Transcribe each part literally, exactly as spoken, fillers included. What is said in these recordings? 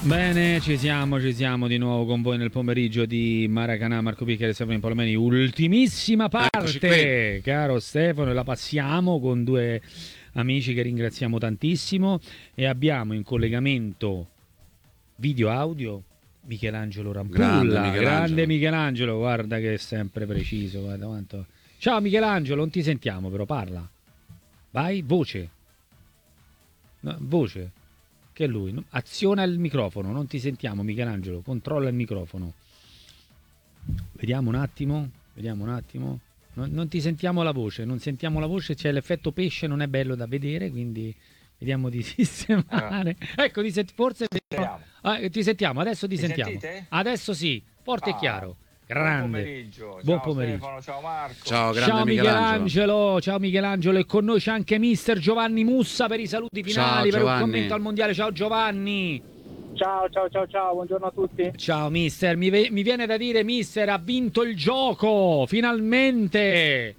Bene, ci siamo, ci siamo di nuovo con voi nel pomeriggio di Maracanã. Marco Picchiari e Stefano Palomeni, ultimissima parte, caro Stefano, e la passiamo con due amici che ringraziamo tantissimo e abbiamo in collegamento video audio Michelangelo Rampulla. Grande Michelangelo. Grande Michelangelo, guarda che è sempre preciso, guarda quanto... Ciao Michelangelo, non ti sentiamo però, parla. Vai, voce. No, voce. Che è lui, aziona il microfono, non ti sentiamo Michelangelo, controlla il microfono. Vediamo un attimo, vediamo un attimo. Non, non ti sentiamo la voce, non sentiamo la voce, c'è l'effetto pesce, non è bello da vedere, quindi vediamo di sistemare. Ah. Ecco, ti sent- forse ah, ti sentiamo, adesso ti, ti sentiamo. Sentite? Adesso sì, forte ah. e chiaro. Grande. Buon pomeriggio. Buon ciao pomeriggio. Stefano, ciao Marco. Ciao, grande ciao Michelangelo. Michelangelo. Ciao Michelangelo. E con noi c'è anche mister Giovanni Mussa per i saluti finali, ciao, per un commento al mondiale. Ciao Giovanni. Ciao, ciao, ciao, ciao, buongiorno a tutti. Ciao mister, mi, mi viene da dire mister, ha vinto il gioco, finalmente.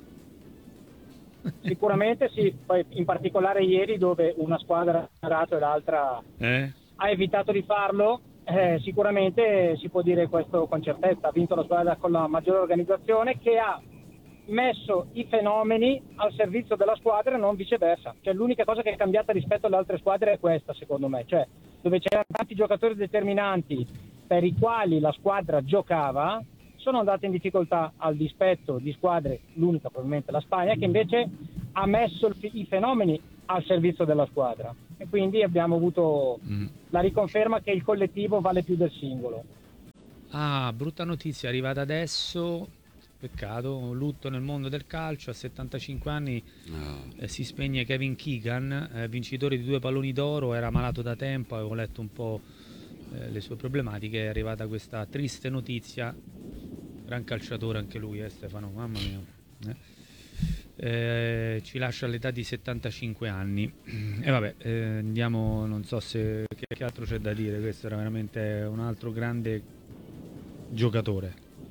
Sicuramente sì, poi in particolare ieri dove una squadra ha dato e l'altra eh? ha evitato di farlo. Eh, sicuramente si può dire questo con certezza, ha vinto la squadra con la maggiore organizzazione che ha messo i fenomeni al servizio della squadra e non viceversa. Cioè, l'unica cosa che è cambiata rispetto alle altre squadre è questa, secondo me, cioè dove c'erano tanti giocatori determinanti per i quali la squadra giocava, sono andate in difficoltà al dispetto di squadre, l'unica probabilmente la Spagna, che invece ha messo il, i fenomeni al servizio della squadra. E quindi abbiamo avuto mm. la riconferma che il collettivo vale più del singolo. Ah, brutta notizia, è arrivata adesso, peccato, lutto nel mondo del calcio, a settantacinque anni no. eh, si spegne Kevin Keegan, eh, vincitore di due palloni d'oro, era malato da tempo, avevo letto un po' eh, le sue problematiche, è arrivata questa triste notizia, gran calciatore anche lui, eh Stefano, mamma mia. Eh. Eh, ci lascia all'età di settantacinque anni e vabbè eh, andiamo, non so se che, che altro c'è da dire, questo era veramente un altro grande giocatore,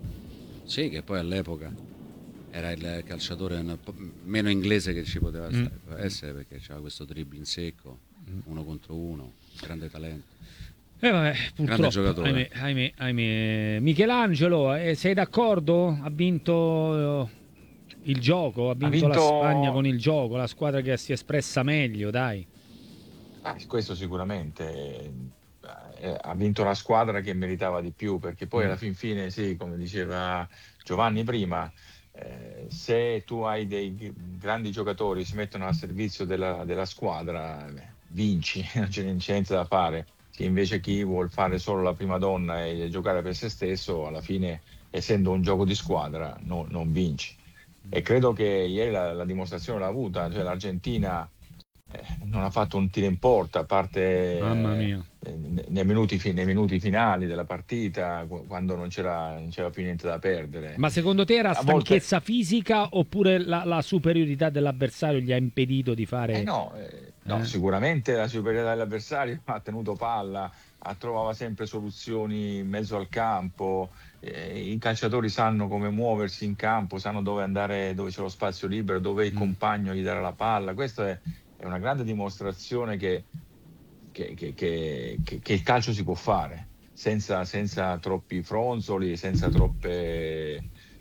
sì, che poi all'epoca era il calciatore meno inglese che ci poteva mm. essere, perché c'era questo dribbling secco, mm. uno contro uno, grande talento. E eh vabbè, purtroppo, ahimè, ahimè, ahimè. Michelangelo, eh, sei d'accordo? Ha vinto il gioco, ha vinto, ha vinto la Spagna con il gioco, la squadra che si è espressa meglio, dai. Ah, questo sicuramente, eh, ha vinto la squadra che meritava di più, perché poi mm. alla fin fine, sì, come diceva Giovanni prima, eh, se tu hai dei grandi giocatori che si mettono al servizio della, della squadra, beh, vinci, non c'è niente da fare. Che invece chi vuol fare solo la prima donna e giocare per se stesso, alla fine, essendo un gioco di squadra, no, non vinci. E credo che ieri la, la dimostrazione l'ha avuta, cioè l'Argentina eh, non ha fatto un tiro in porta, a parte Mamma mia. Eh, nei, minuti, nei minuti finali della partita, quando non c'era, non c'era più niente da perdere. Ma secondo te era a stanchezza volte... fisica oppure la, la superiorità dell'avversario gli ha impedito di fare... Eh no, eh, no eh? sicuramente la superiorità dell'avversario ha tenuto palla, ha trovava sempre soluzioni in mezzo al campo. Eh, i calciatori sanno come muoversi in campo, sanno dove andare, dove c'è lo spazio libero, dove il mm. compagno gli darà la palla. Questa è, è una grande dimostrazione che, che, che, che, che il calcio si può fare senza, senza troppi fronzoli, senza troppe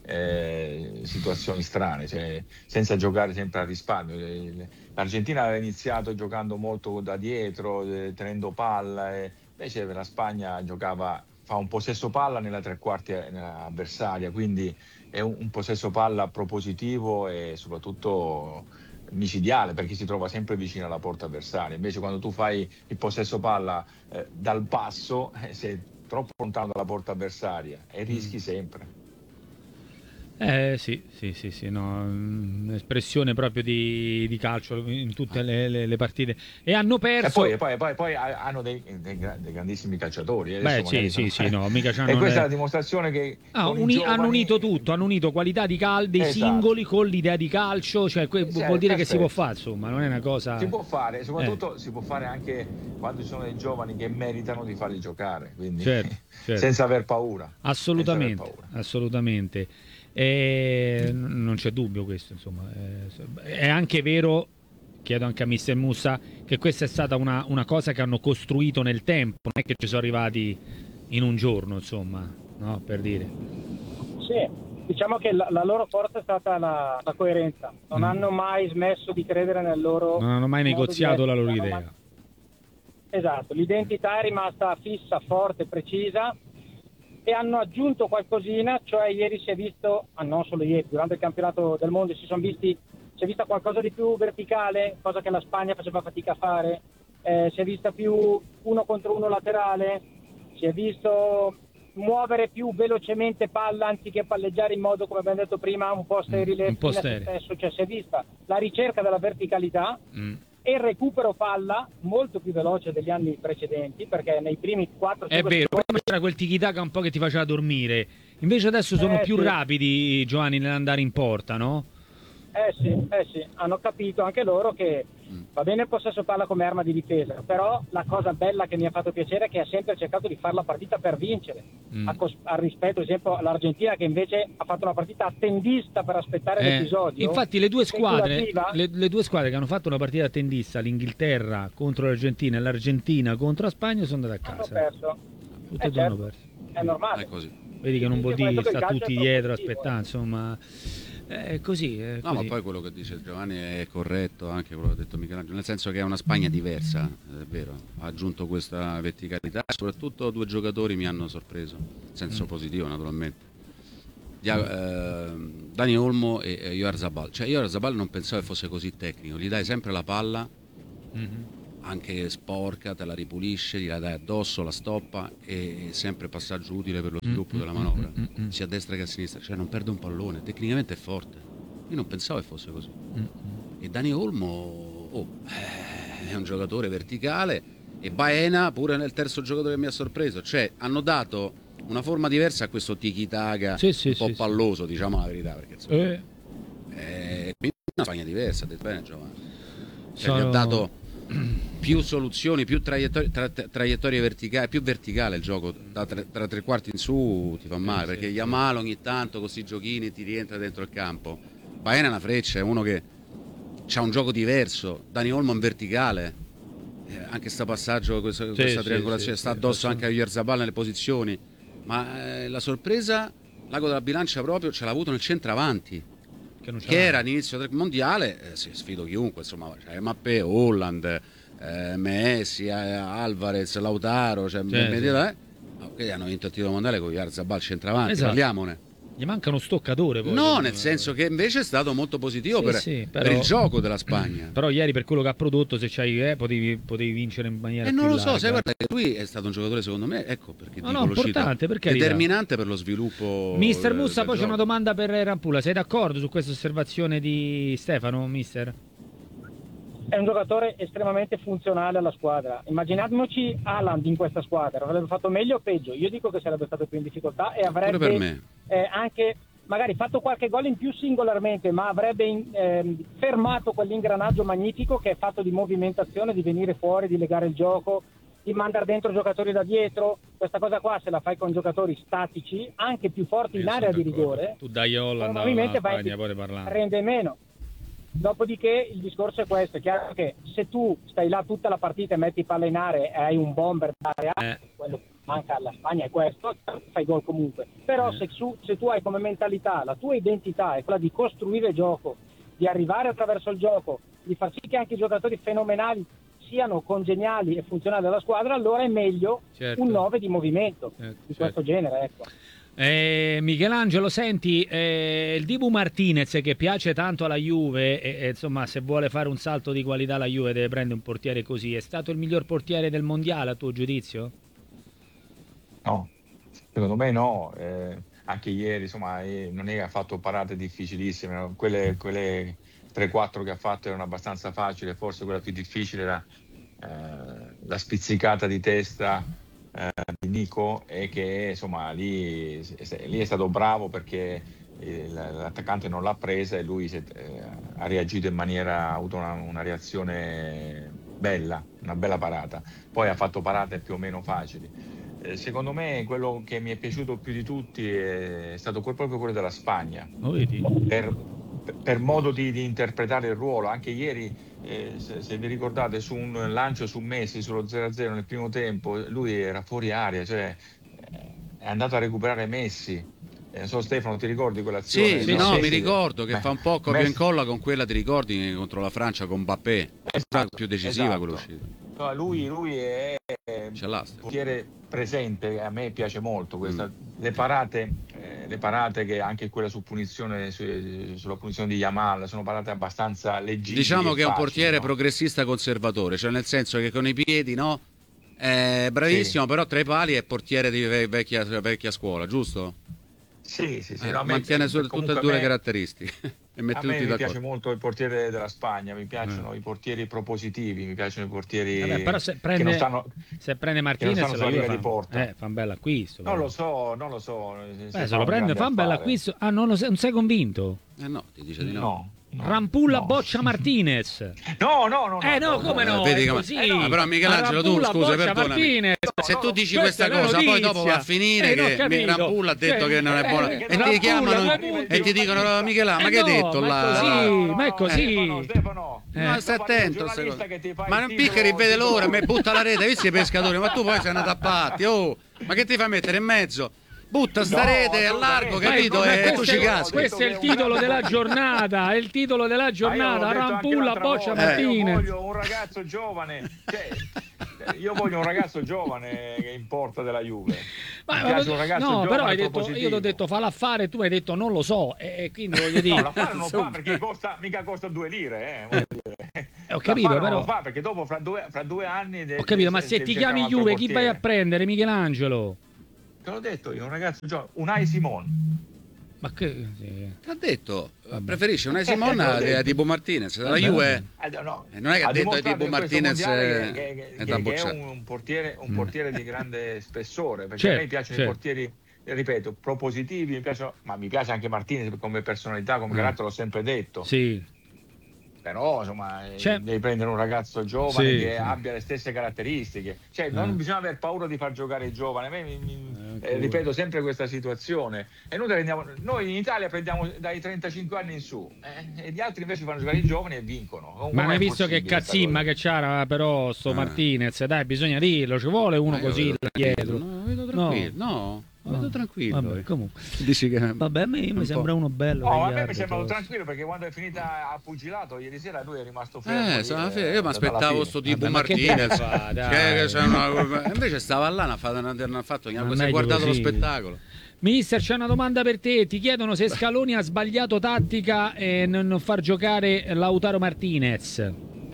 eh, situazioni strane, cioè, senza giocare sempre a risparmio. L'Argentina aveva iniziato giocando molto da dietro, eh, tenendo palla, e invece la Spagna giocava, fa un possesso palla nella tre quarti avversaria, quindi è un, un possesso palla propositivo e soprattutto micidiale, perché si trova sempre vicino alla porta avversaria. Invece quando tu fai il possesso palla eh, dal basso, eh, sei troppo lontano dalla porta avversaria e rischi mm. sempre. Eh sì, sì, sì, sì, no, espressione proprio di, di calcio in tutte le, le, le partite. E hanno perso. E poi, poi, poi, poi hanno dei, dei, dei grandissimi calciatori. Beh, sì, sì, sì, no, mica c'hanno. E questa le... è la dimostrazione che ah, uni, giovani... hanno unito tutto, hanno unito qualità di cal... dei esatto. singoli con l'idea di calcio, cioè que... sì, vuol dire perfetto. Che si può fare, insomma, non è una cosa. Si può fare, soprattutto eh. si può fare anche quando ci sono dei giovani che meritano di farli giocare, quindi certo, certo. senza aver paura. Assolutamente, aver paura. assolutamente. E non c'è dubbio questo, insomma. È anche vero chiedo anche a mister Mussa, che questa è stata una, una cosa che hanno costruito nel tempo, non è che ci sono arrivati in un giorno, insomma, no? Per dire. Sì, diciamo che la, la loro forza è stata la, la coerenza, non mm. hanno mai smesso di credere nel loro... Non hanno mai negoziato la loro idea. Mai... Esatto, l'identità è rimasta fissa, forte, precisa, e hanno aggiunto qualcosina, cioè ieri si è visto, ah, non solo ieri, durante il campionato del mondo si sono visti, si è vista qualcosa di più verticale, cosa che la Spagna faceva fatica a fare, eh, si è vista più uno contro uno laterale, si è visto muovere più velocemente palla anziché palleggiare in modo, come abbiamo detto prima, un po' sterile, un po' sterile. Stesso, cioè si è vista la ricerca della verticalità mm. e il recupero palla molto più veloce degli anni precedenti, perché nei primi quattro è vero, prima c'era quel tiki-taka un po' che ti faceva dormire, invece adesso sono eh, più sì. rapidi, Giovanni, nell'andare in porta, no? Eh sì, eh sì, hanno capito anche loro che va bene il possesso palla come arma di difesa, però la cosa bella che mi ha fatto piacere è che ha sempre cercato di fare la partita per vincere, mm. a, cos- a rispetto ad esempio all'Argentina, che invece ha fatto una partita attendista per aspettare eh, l'episodio. Infatti le due squadre le, le due squadre che hanno fatto una partita attendista, l'Inghilterra contro l'Argentina e l'Argentina contro la Spagna, sono andate a casa. Hanno perso. Tutte eh, e due certo. hanno perso. È normale. È così. Vedi che non vuol dire che sta tutti dietro a aspettare, eh. insomma. È così, è no, così. Ma poi quello che dice Giovanni è corretto, anche quello che ha detto Michelangelo, nel senso che è una Spagna diversa, è vero, ha aggiunto questa verticalità, soprattutto due giocatori mi hanno sorpreso, in senso mm. positivo naturalmente. Dia- eh, Dani Olmo e eh, Oyarzabal, cioè Oyarzabal non pensavo che fosse così tecnico, gli dai sempre la palla, mm-hmm. anche sporca, te la ripulisce, gliela dai addosso, la stoppa, e sempre passaggio utile per lo sviluppo mm-hmm. della manovra, mm-hmm. sia a destra che a sinistra, cioè non perde un pallone, tecnicamente è forte, io non pensavo che fosse così. Mm-hmm. E Dani Olmo oh, eh, è un giocatore verticale, e Baena pure nel terzo giocatore che mi ha sorpreso, cioè hanno dato una forma diversa a questo tiki-taka sì, sì, un po' sì, palloso, sì. diciamo la verità, perché insomma, eh. è una Spagna diversa, ha detto bene Giovanni, cioè, Sono... gli ha dato più soluzioni, più traiettorie, tra, traiettorie verticali, più verticale il gioco, da tre, tra tre quarti in su ti fa male, sì, perché sì, Yamal ogni tanto con questi giochini ti rientra dentro il campo. Baena è una freccia, è uno che ha un gioco diverso, Dani Olmo in verticale, eh, anche sto passaggio, questa, sì, questa triangolazione, sì, sta addosso sì, anche a Oyarzabal nelle posizioni, ma eh, la sorpresa, l'ago della bilancia proprio ce l'ha avuto nel centravanti, che, non che era all'inizio del mondiale, eh, sì, sfido chiunque, insomma, cioè Mbappé, Holland, eh, Messi, eh, Alvarez, Lautaro, cioè, sì, sì. Eh, che hanno vinto il titolo mondiale con Oyarzabal centravanti, esatto. Parliamone. Gli manca uno stoccatore poi, no, nel senso che invece è stato molto positivo sì, per, sì, però, per il gioco della Spagna. Però ieri per quello che ha prodotto, se c'hai eh, potevi, potevi vincere in maniera e più non lo larga. so, sai, guarda che lui è stato un giocatore secondo me, ecco perché no, dico no, lo importante, cito, per determinante per lo sviluppo. Mister Mussa, poi gioco. C'è una domanda per Rampula, sei d'accordo su questa osservazione di Stefano, mister? È un giocatore estremamente funzionale alla squadra. Immaginiamoci Haaland in questa squadra, avrebbe fatto meglio o peggio? Io dico che sarebbe stato più in difficoltà e avrebbe per me. Eh, anche magari fatto qualche gol in più singolarmente, ma avrebbe in, eh, fermato quell'ingranaggio magnifico che è fatto di movimentazione, di venire fuori, di legare il gioco, di mandare dentro giocatori da dietro. Questa cosa qua se la fai con giocatori statici, anche più forti in area di rigore, tu dai Holland probabilmente vai rende meno. Dopodiché il discorso è questo, è chiaro che se tu stai là tutta la partita e metti palla in area e hai un bomber d'area, eh. quello che manca alla Spagna è questo, fai gol comunque. Però eh. se, su, se tu hai come mentalità, la tua identità è quella di costruire gioco, di arrivare attraverso il gioco, di far sì che anche i giocatori fenomenali siano congeniali e funzionali alla squadra, allora è meglio certo. un nove di movimento certo, di questo certo. genere, ecco. Eh, Michelangelo, senti, eh, il Dibu Martinez che piace tanto alla Juve e, e insomma se vuole fare un salto di qualità la Juve deve prendere un portiere così, è stato il miglior portiere del mondiale a tuo giudizio? No, secondo me no, eh, anche ieri insomma eh, non è che ha fatto parate difficilissime, quelle, quelle tre quattro che ha fatto erano abbastanza facili, forse quella più difficile era eh, la spizzicata di testa Uh, di Nico, e che insomma lì, lì è stato bravo perché eh, l'attaccante non l'ha presa e lui si è, eh, ha reagito in maniera, ha avuto una, una reazione bella, una bella parata, poi ha fatto parate più o meno facili. Eh, secondo me quello che mi è piaciuto più di tutti è stato quel, proprio quello della Spagna, oh, vedi? Per, per modo di, di interpretare il ruolo. Anche ieri, eh, se, se vi ricordate, su un lancio su Messi sullo zero a zero nel primo tempo, lui era fuori aria, cioè eh, è andato a recuperare Messi. Eh, non so, Stefano, ti ricordi quell'azione? Sì, sì, no, mi ricordo che Beh, fa un po' copia e Messi... incolla con quella, ti ricordi, contro la Francia con Mbappé, esatto, più decisiva esatto. quell'uscita. No, lui, lui è un portiere presente, a me piace molto questa. Mm. Le parate, eh, le parate che anche quella su punizione, su, sulla punizione di Yamal, sono parate abbastanza leggibili. Diciamo che è un facili, portiere no? progressista conservatore, cioè nel senso che con i piedi, no? È bravissimo, sì. Però tra i pali è portiere di vecchia, vecchia scuola, giusto? Sì, sì, sì. Eh, no, mantiene su, tutte e due me, le caratteristiche. E a me tutti mi d'accordo. piace molto il portiere della Spagna, mi piacciono eh. i portieri propositivi, mi piacciono i portieri Vabbè, però se prende, che non stanno, se prende Martinez non stanno la riga fa, di porta. Eh, fa un bel acquisto. Non lo so, non lo so. Se, Beh, se lo prende fa un bel acquisto. Ah, non, lo sei, non sei convinto? Eh no, ti dice di no. No. No, Rampulla no. boccia Martinez. No, no, no. Eh no, come no? Vedi è come... così. eh no, però Michelangelo, tu scusa, perdonami. No, se no, tu dici no, questa cosa, poi dopo va a finire eh, che Rampulla ha detto cioè, che non è buono eh, e ti chiamano punti, e ti dicono no, Michelangelo, ma eh che hai no, detto ma là? È così, no, no, ma è così. Stefano, Stefano. Eh. Ma stai attento, ma non piccheri, vede l'ora, mi butta la rete, hai visto i pescatori, ma tu poi sei andato a patti, oh, ma che ti fai mettere in mezzo? Butta sta no, rete a largo, capito? E tu ci caschi. Questo è il titolo della giornata, è il titolo della giornata. Rampulla boccia eh, Martinez. Io voglio un ragazzo giovane, cioè, io voglio un ragazzo giovane che in porta della Juve. Ma, mi piace un ragazzo no, giovane, però hai detto, io ti ho detto fa l'affare e tu hai detto non lo so, e quindi voglio dire. No, l'affare non fa perché costa, mica costa due lire, eh. eh ho capito, però. Non lo fa perché dopo fra due, fra due anni. Ho capito, ma se ti chiami Juve, chi vai a prendere, Michelangelo? Te l'ho detto io, un ragazzo giovane, Unai Simon. Ma che sì. Ti ha detto, preferisce Unai Simon a Dibu Martinez. La Juve eh, no, non è che ha, ha detto che Dibu Martinez che, che, è, che, che è un portiere, un portiere mm. di grande spessore, perché certo, a me piacciono certo. i portieri, ripeto, propositivi, mi piacciono, ma mi piace anche Martinez come personalità, come mm. carattere, l'ho sempre detto. Sì. Però insomma C'è... devi prendere un ragazzo giovane sì, che sì. abbia le stesse caratteristiche, cioè non eh. bisogna aver paura di far giocare il giovane. A me mi, mi, eh, eh, ripeto sempre questa situazione, e noi, prendiamo, noi in Italia prendiamo dai trentacinque anni in su eh, e gli altri invece fanno giocare i giovani e vincono. Come ma hai visto che cazzimma che c'era però sto eh. Martinez, dai, bisogna dirlo, ci vuole uno così da dietro. No, vedo tranquillo, no. no. Vado tranquillo. Vabbè, comunque. Dici che vabbè, a me mi sembra uno bello. No, a me mi sembra tranquillo perché quando è finita a pugilato ieri sera lui è rimasto fermo. Eh, lì, eh, io mi aspettavo sto tipo Martinez. Che, che una... invece stava là, ha fatto, ha fatto si è guardato così. Lo spettacolo. Mister, c'è una domanda per te. Ti chiedono se Scaloni ha sbagliato tattica e non far giocare Lautaro Martinez.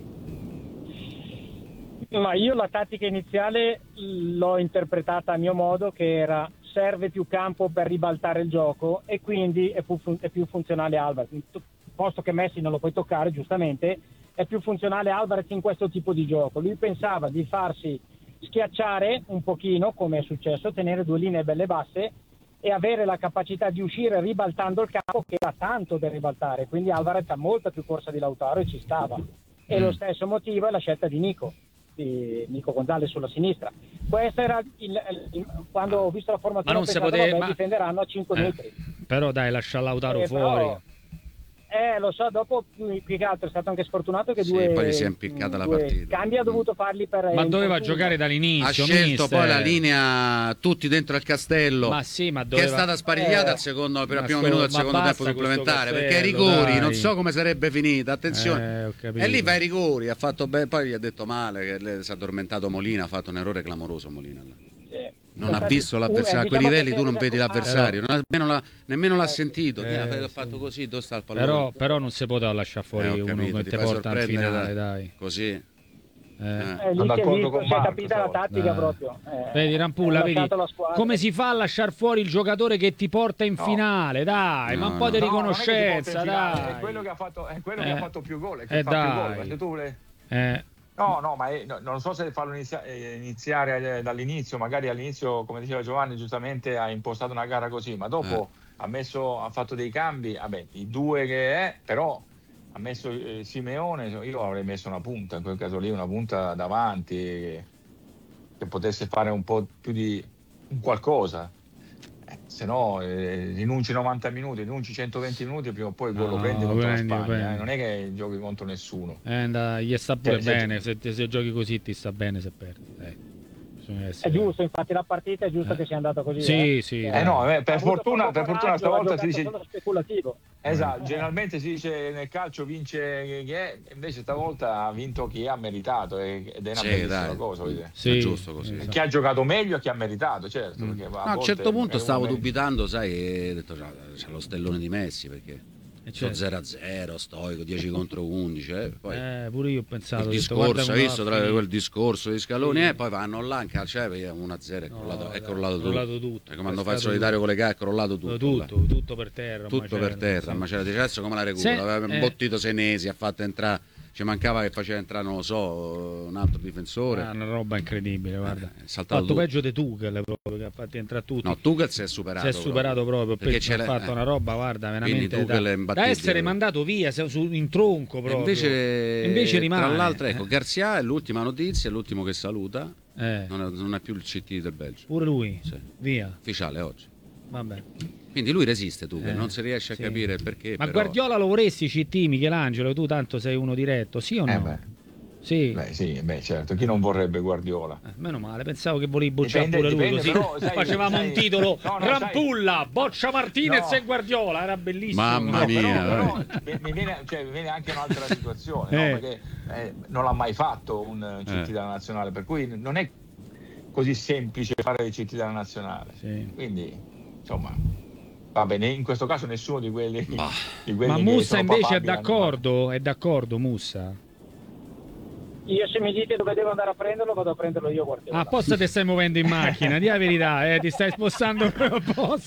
Ma io la tattica iniziale l'ho interpretata a mio modo, che era serve più campo per ribaltare il gioco e quindi è più, fun- è più funzionale Alvarez. Posto che Messi non lo puoi toccare, giustamente, è più funzionale Alvarez in questo tipo di gioco. Lui pensava di farsi schiacciare un pochino, come è successo, tenere due linee belle basse e avere la capacità di uscire ribaltando il campo, che era tanto da ribaltare. Quindi Alvarez ha molta più corsa di Lautaro e ci stava. E mm. lo stesso motivo è la scelta di Nico. di Nico Gonzalez sulla sinistra. Questo era il, il, quando ho visto la formazione, ma non si poteva, ma... difenderanno a cinque eh, metri. Però dai, lascia Lautaro eh, fuori. Però, eh, lo so, dopo più che altro è stato anche sfortunato che sì, due poi si è impiccata la partita. Cambi ha dovuto farli per ma doveva giocare dall'inizio. Ha scelto mister. Poi la linea tutti dentro al castello. Ma sì, ma doveva... che è stata sparigliata eh, al secondo per il primo sto, minuto del secondo tempo supplementare, perché ai rigori dai. Non so come sarebbe finita, attenzione. Eh, e lì va ai rigori, ha fatto bene, poi gli ha detto male che le, si è addormentato Molina, ha fatto un errore clamoroso Molina. Eh. Non ha visto l'avversario, a quei livelli tu non vedi l'avversario, non ha, nemmeno, l'ha, nemmeno l'ha sentito. Eh, ha fatto così, dove sta il pallone? Però, però non si poteva lasciare fuori eh, uno capito, che ti porta al finale, dai. Così. Eh. Eh, lì che lì si è capita la tattica dai. proprio. Eh, vedi Rampulla, vedi come si fa a lasciare fuori il giocatore che ti porta in no. finale, dai, no, ma un po' no. di riconoscenza, no, dai. È quello che ha fatto, è quello eh. che ha fatto più gol, che eh, fa dai. più gol, se tu vuoi... Eh. No, no, ma è, no, non so se farlo inizia- iniziare eh, dall'inizio, magari all'inizio, come diceva Giovanni, giustamente ha impostato una gara così, ma dopo eh. ha, messo, ha fatto dei cambi, vabbè, i due che è, però ha messo eh, Simeone, io avrei messo una punta, in quel caso lì, una punta davanti, che, che potesse fare un po' più di un qualcosa. se no eh, rinunci novanta minuti, rinunci centoventi minuti e prima o poi No, lo prendi contro la prendi, Spagna, prendi. eh, non è che giochi contro nessuno. Eh, andà, gli sta pure Cioè, se- bene, se, se giochi così ti sta bene se perdi. Eh, bisogna È essere- giusto, infatti la partita è giusto Eh. che sia andata così. Sì, eh. sì, Eh, dai. Eh no, eh, per ha avuto fortuna, poco per fortuna coraggio, stavolta ha si giocato dice solo speculativo. esatto, generalmente si dice nel calcio vince chi è, invece stavolta ha vinto chi ha meritato e- ed è una Sì, bellissima dai. cosa, voglio dire. Sì, È giusto così. esatto. Chi ha giocato meglio e chi ha meritato, certo. Perché a No, a un volte certo punto uno stavo merita- dubitando, sai, e ho detto c'ha, c'ha lo stellone di Messi perché Eh, sto certo. zero a zero, stoico, dieci contro undici, eh, poi Eh, pure io ho pensato. il ho detto, guarda discorso, hai come visto va a tra finire. quel discorso di Scaloni Sì. e poi vanno là in calcio, eh, uno a zero è No, crollato, è dai, crollato tutto. crollato tutto. E come hanno È fatto il stato solitario tutto. con le gare, è crollato tutto. Tutto, là. tutto per terra. un Tutto macello, per terra, sì. ma c'era adesso come la recupera? Se- Aveva eh. imbottito Senesi, ha fatto entrare, ci mancava che faceva entrare, non lo so, un altro difensore. Ah, una roba incredibile, guarda. Eh, è Ha saltato fatto tutto. peggio di Tuchel proprio, che ha fatto entrare tutti. No, Tuchel si è superato. si è superato proprio, Perché perché c'è ha le- fatto eh. una roba, guarda, Quindi veramente Tuchel da, è da imbattibile. essere mandato via se- su- in tronco E proprio. invece, E invece rimane. tra l'altro, ecco, Eh. Garcia è l'ultima notizia, è l'ultimo che saluta, Eh, non è, non è più il C T del Belgio, pure lui, Sì. via. ufficiale oggi. Vabbè. Quindi lui resiste, Tuchel, Eh, non si riesce a sì. capire il perché. Ma però- Guardiola lo vorresti C T, Michelangelo? Tu tanto sei uno diretto, sì o no? Eh beh, Sì. beh, sì, beh, certo, chi non vorrebbe Guardiola? Eh, meno male, pensavo che volevi bocciare Dipende- pure lui, dipende, così però, sai- facevamo sai- un titolo no, no, Rampulla, boccia Martinez No. e Guardiola, era bellissimo. Mamma No, mia, però, vai. però mi, mi viene, cioè, mi viene anche un'altra situazione, Eh. no? Perché eh, non l'ha mai fatto un C T Eh. della nazionale, per cui non è così semplice fare il C T della nazionale. Sì. Quindi, insomma, va bene, in questo caso nessuno di quelli, Bah. di quelli Ma che Mussa sono invece è papabili hanno- d'accordo? È d'accordo Mussa? Io se mi dite dove devo andare a prenderlo, vado a prenderlo io Guardiola. Ah, apposta ti stai muovendo in macchina, di la verità, eh, ti stai spostando proprio apposta.